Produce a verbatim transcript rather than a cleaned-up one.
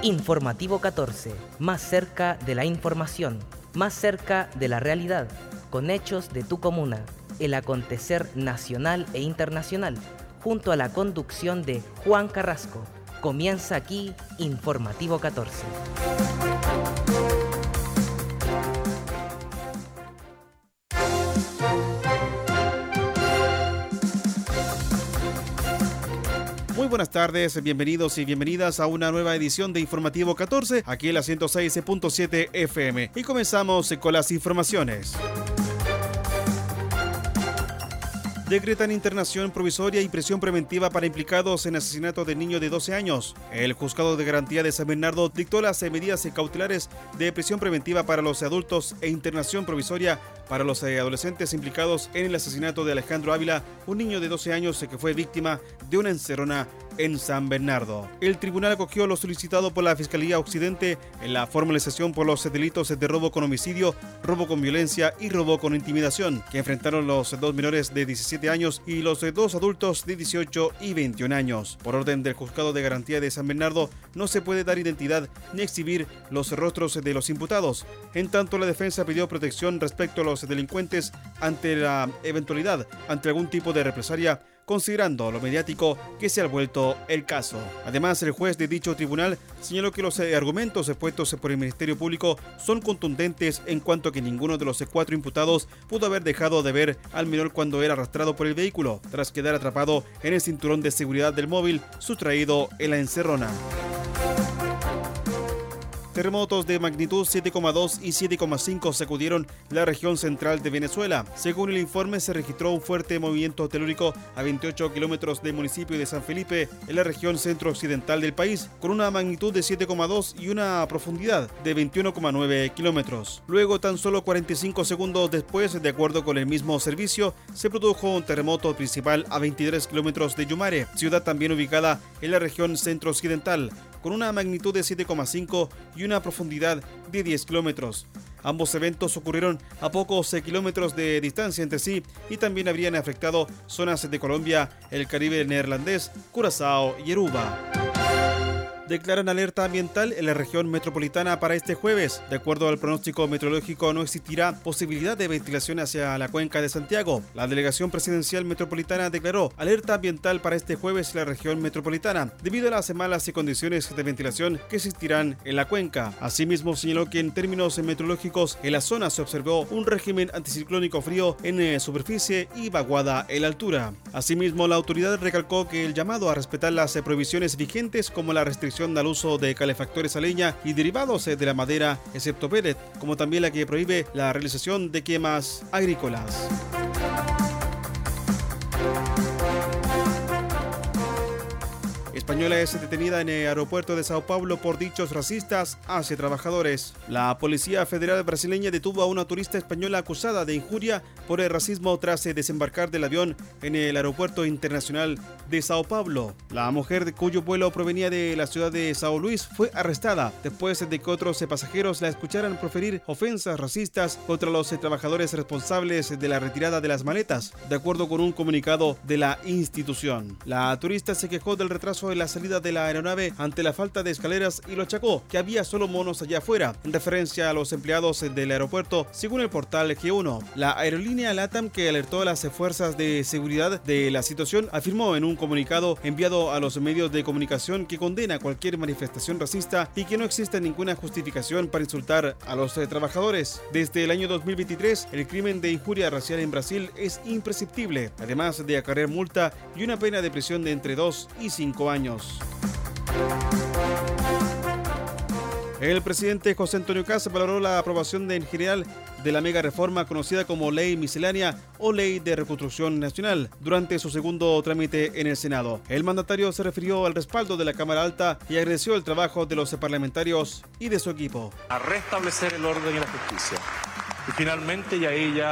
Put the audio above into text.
Informativo catorce, más cerca de la información, más cerca de la realidad, con hechos de tu comuna, el acontecer nacional e internacional, junto a la conducción de Juan Carrasco. Comienza aquí Informativo catorce. Muy buenas tardes, bienvenidos y bienvenidas a una nueva edición de Informativo catorce, aquí en la ciento seis punto siete F M. Y comenzamos con las informaciones. Decretan internación provisoria y prisión preventiva para implicados en asesinato de niño de doce años. El Juzgado de Garantía de San Bernardo dictó las medidas cautelares de prisión preventiva para los adultos e internación provisoria para los adolescentes implicados en el asesinato de Alejandro Ávila, un niño de doce años que fue víctima de una encerrona en San Bernardo. El tribunal acogió lo solicitado por la Fiscalía Occidente en la formalización por los delitos de robo con homicidio, robo con violencia y robo con intimidación, que enfrentaron los dos menores de diecisiete años y los dos adultos de dieciocho y veintiún años. Por orden del Juzgado de Garantía de San Bernardo, no se puede dar identidad ni exhibir los rostros de los imputados. En tanto, la defensa pidió protección respecto a los delincuentes ante la eventualidad, ante algún tipo de represalia, considerando lo mediático que se ha vuelto el caso. Además, el juez de dicho tribunal señaló que los argumentos expuestos por el Ministerio Público son contundentes en cuanto a que ninguno de los cuatro imputados pudo haber dejado de ver al menor cuando era arrastrado por el vehículo, tras quedar atrapado en el cinturón de seguridad del móvil sustraído en la encerrona. Terremotos de magnitud siete coma dos y siete coma cinco sacudieron la región central de Venezuela. Según el informe, se registró un fuerte movimiento telúrico a veintiocho kilómetros del municipio de San Felipe, en la región centro-occidental del país, con una magnitud de siete coma dos y una profundidad de veintiuno coma nueve kilómetros. Luego, tan solo cuarenta y cinco segundos después, de acuerdo con el mismo servicio, se produjo un terremoto principal a veintitrés kilómetros de Yumare, ciudad también ubicada en la región centro-occidental, con una magnitud de siete coma cinco y una profundidad de diez kilómetros. Ambos eventos ocurrieron a pocos kilómetros de distancia entre sí y también habrían afectado zonas de Colombia, el Caribe neerlandés, Curazao y Aruba. Declaran alerta ambiental en la región metropolitana para este jueves. De acuerdo al pronóstico meteorológico, no existirá posibilidad de ventilación hacia la cuenca de Santiago. La delegación presidencial metropolitana declaró alerta ambiental para este jueves en la región metropolitana, debido a las malas condiciones de ventilación que existirán en la cuenca. Asimismo, señaló que en términos meteorológicos, en la zona se observó un régimen anticiclónico frío en superficie y vaguada en la altura. Asimismo, la autoridad recalcó que el llamado a respetar las prohibiciones vigentes, como la restricción al uso de calefactores a leña y derivados de la madera, excepto pellet, como también la que prohíbe la realización de quemas agrícolas. Española es detenida en el aeropuerto de Sao Paulo por dichos racistas hacia trabajadores. La Policía Federal brasileña detuvo a una turista española acusada de injuria por el racismo tras desembarcar del avión en el aeropuerto internacional de Sao Paulo. La mujer, cuyo vuelo provenía de la ciudad de São Luís, fue arrestada después de que otros pasajeros la escucharan proferir ofensas racistas contra los trabajadores responsables de la retirada de las maletas, de acuerdo con un comunicado de la institución. La turista se quejó del retraso en la salida de la aeronave ante la falta de escaleras y lo achacó que había solo monos allá afuera, en referencia a los empleados del aeropuerto, según el portal G uno. La aerolínea LATAM, que alertó a las fuerzas de seguridad de la situación, afirmó en un comunicado enviado a los medios de comunicación que condena cualquier manifestación racista y que no existe ninguna justificación para insultar a los trabajadores. Desde el año dos mil veintitrés, el crimen de injuria racial en Brasil es imprescriptible, además de acarrear multa y una pena de prisión de entre dos y cinco años. El presidente José Antonio Kast valoró la aprobación de, en general de la mega reforma conocida como Ley Miscelánea o Ley de Reconstrucción Nacional durante su segundo trámite en el Senado. El mandatario se refirió al respaldo de la Cámara Alta y agradeció el trabajo de los parlamentarios y de su equipo. A restablecer el orden y la justicia. Y finalmente, y ahí ya